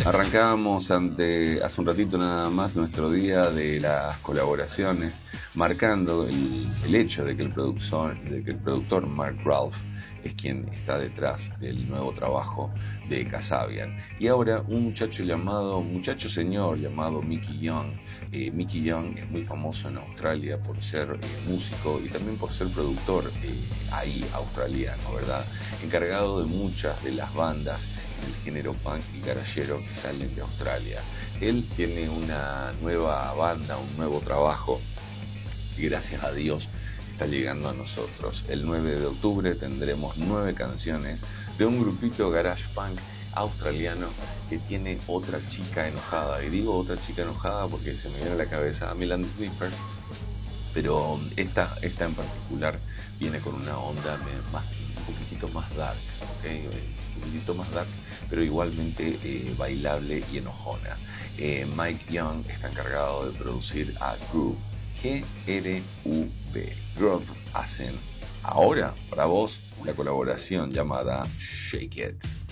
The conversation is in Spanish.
Arrancábamos hace un ratito nada más nuestro día de las colaboraciones, marcando el hecho de que el productor Mark Ralph es quien está detrás del nuevo trabajo de Kasabian. Y ahora un muchacho señor llamado Mickey Young. Mickey Young es muy famoso en Australia por ser músico y también por ser productor ahí australiano, ¿verdad? Encargado de muchas de las bandas en el género punk y garagero que salen de Australia. Él tiene una nueva banda, un nuevo trabajo y gracias a Dios está llegando a nosotros. El 9 de octubre tendremos 9 canciones de un grupito garage punk australiano que tiene Otra Chica Enojada. Y digo Otra Chica Enojada porque se me viene a la cabeza a Melanie Slipper, pero esta en particular viene con una onda un poquitito más dark, ¿okay? Un poquitito más dark, pero igualmente bailable y enojona. Mike Young está encargado de producir a Groove, G-R-U-V. Groove hacen ahora para vos la colaboración llamada Shake It.